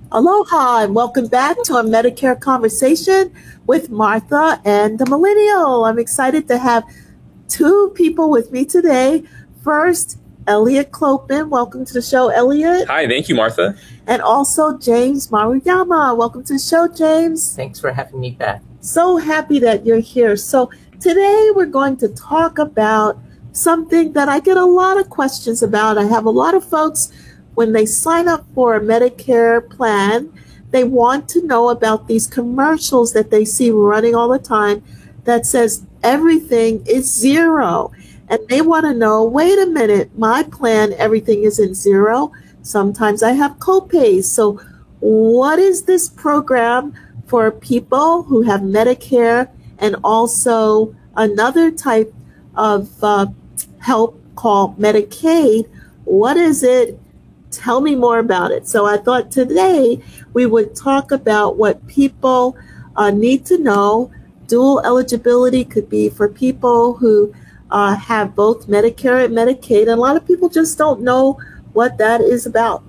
Aloha and welcome back to a Medicare conversation with Martha and the Millennial. I'm excited to have two people with me today. First, Elliot Clopin. Welcome to the show, Elliot. Hi, thank you, Martha. And also James Maruyama. Welcome to the show, James. Thanks for having me back. So happy that you're here. So today we're going to talk about something that I get a lot of questions about. I have a lot of folks when they sign up for a Medicare plan, they want to know about these commercials that they see running all the time that says everything is zero. And they want to know, wait a minute, my plan, everything isn't zero. Sometimes I have copays. So what is this program for people who have Medicare and also another type of help called Medicaid? What is it? Tell me more about it. So I thought today we would talk about what people need to know. Dual eligibility could be for people who have both Medicare and Medicaid. And a lot of people just don't know what that is about.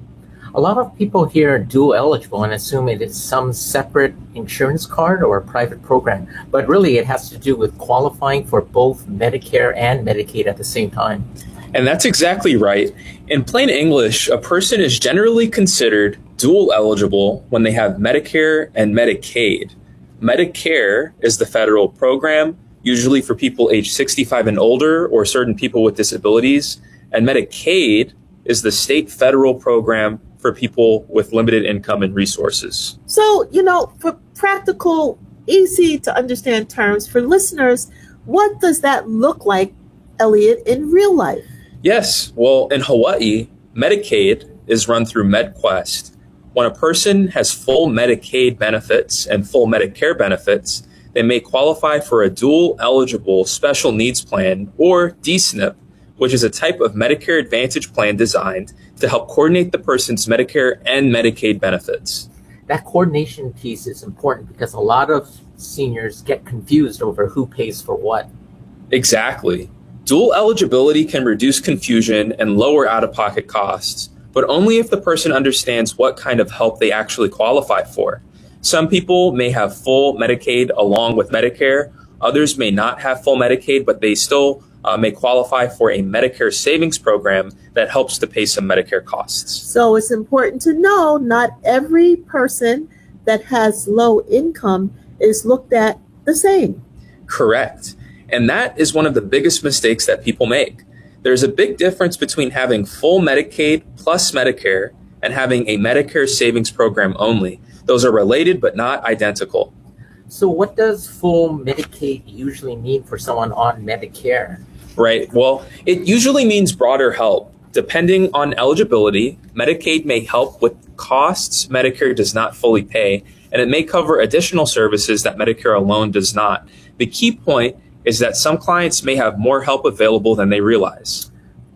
A lot of people hear dual eligible and assume it is some separate insurance card or a private program. But really it has to do with qualifying for both Medicare and Medicaid at the same time. And that's exactly right. In plain English, a person is generally considered dual eligible when they have Medicare and Medicaid. Medicare is the federal program, usually for people age 65 and older or certain people with disabilities. And Medicaid is the state federal program for people with limited income and resources. So, for practical, easy to understand terms for listeners, what does that look like, Elliot, in real life? Yes. Well, in Hawaii, Medicaid is run through MedQuest. When a person has full Medicaid benefits and full Medicare benefits, they may qualify for a dual eligible special needs plan, or DSNP, which is a type of Medicare Advantage plan designed to help coordinate the person's Medicare and Medicaid benefits. That coordination piece is important because a lot of seniors get confused over who pays for what. Exactly. Dual eligibility can reduce confusion and lower out-of-pocket costs, but only if the person understands what kind of help they actually qualify for. Some people may have full Medicaid along with Medicare. Others may not have full Medicaid, but they still may qualify for a Medicare savings program that helps to pay some Medicare costs. So it's important to know not every person that has low income is looked at the same. Correct. And that is one of the biggest mistakes that people make. There's a big difference between having full Medicaid plus Medicare and having a Medicare savings program only. Those are related but not identical. So what does full Medicaid usually mean for someone on Medicare? Right. Well, it usually means broader help. Depending on eligibility, Medicaid may help with costs Medicare does not fully pay, and it may cover additional services that Medicare alone does not. The key point is that some clients may have more help available than they realize.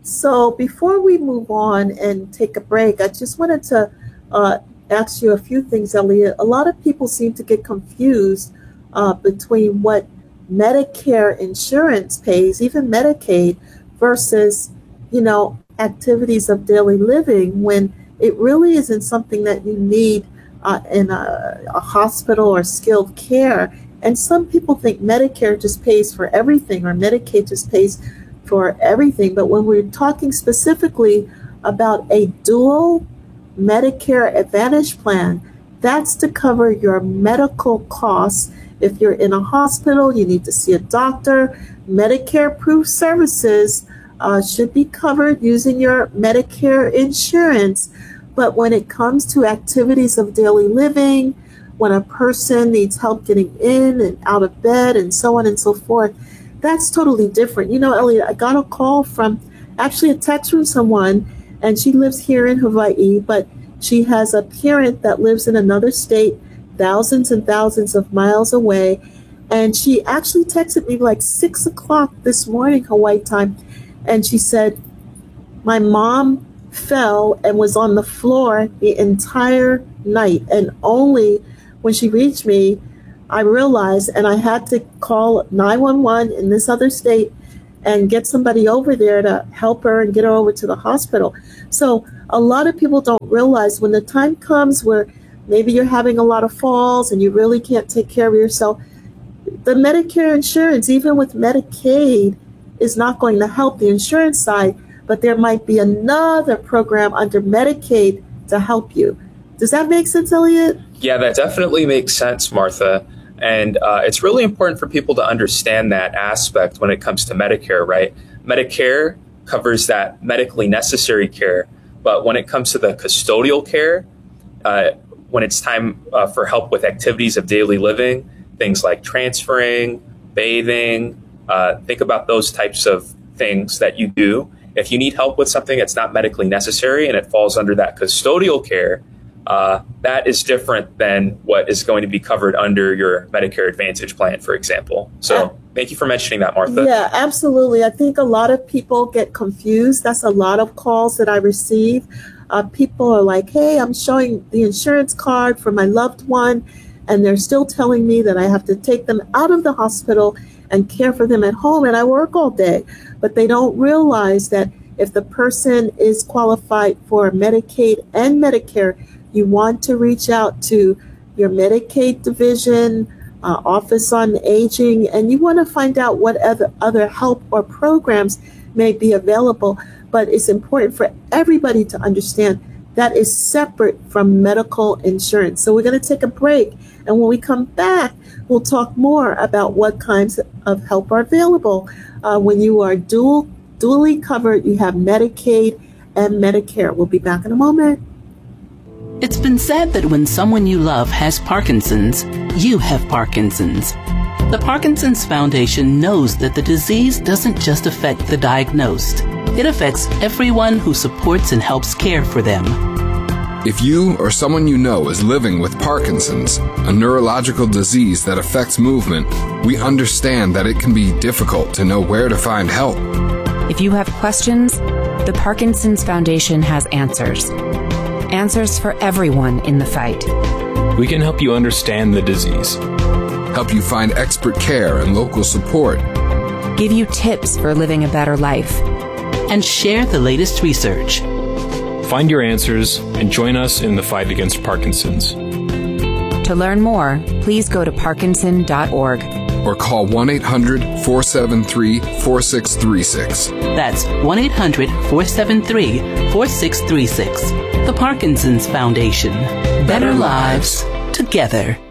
So before we move on and take a break, I just wanted to ask you a few things, Elliot. A lot of people seem to get confused between what Medicare insurance pays, even Medicaid, versus, activities of daily living, when it really isn't something that you need in a hospital or skilled care. And some people think Medicare just pays for everything or Medicaid just pays for everything. But when we're talking specifically about a dual Medicare Advantage plan, that's to cover your medical costs. If you're in a hospital, you need to see a doctor. Medicare-approved services should be covered using your Medicare insurance. But when it comes to activities of daily living, when a person needs help getting in and out of bed and so on and so forth, that's totally different. Elliot, I got a call actually a text from someone, and she lives here in Hawaii, but she has a parent that lives in another state, thousands and thousands of miles away. And she actually texted me like 6 o'clock this morning, Hawaii time. And she said, my mom fell and was on the floor the entire night. And only when she reached me, I realized, and I had to call 911 in this other state and get somebody over there to help her and get her over to the hospital. So a lot of people don't realize when the time comes where maybe you're having a lot of falls and you really can't take care of yourself, the Medicare insurance, even with Medicaid, is not going to help the insurance side, but there might be another program under Medicaid to help you. Does that make sense, Elliot? Yeah, that definitely makes sense, Martha. And it's really important for people to understand that aspect when it comes to Medicare, right? Medicare covers that medically necessary care. But when it comes to the custodial care, when it's time for help with activities of daily living, things like transferring, bathing, think about those types of things that you do. If you need help with something that's not medically necessary and it falls under that custodial care, that is different than what is going to be covered under your Medicare Advantage plan, for example. So thank you for mentioning that, Martha. Yeah, absolutely. I think a lot of people get confused. That's a lot of calls that I receive. People are like, hey, I'm showing the insurance card for my loved one, and they're still telling me that I have to take them out of the hospital and care for them at home, and I work all day. But they don't realize that if the person is qualified for Medicaid and Medicare, you want to reach out to your Medicaid division, Office on Aging, and you want to find out what other help or programs may be available. But it's important for everybody to understand that is separate from medical insurance. So we're going to take a break. And when we come back, we'll talk more about what kinds of help are available. When you are dually covered, you have Medicaid and Medicare. We'll be back in a moment. It's been said that when someone you love has Parkinson's, you have Parkinson's. The Parkinson's Foundation knows that the disease doesn't just affect the diagnosed. It affects everyone who supports and helps care for them. If you or someone you know is living with Parkinson's, a neurological disease that affects movement, we understand that it can be difficult to know where to find help. If you have questions, the Parkinson's Foundation has answers. Answers for everyone in the fight. We can help you understand the disease, help you find expert care and local support, give you tips for living a better life, and share the latest research. Find your answers and join us in the fight against Parkinson's. To learn more, please go to parkinson.org or call 1-800-473-4636. That's 1-800-473-4636. The Parkinson's Foundation. Better lives together.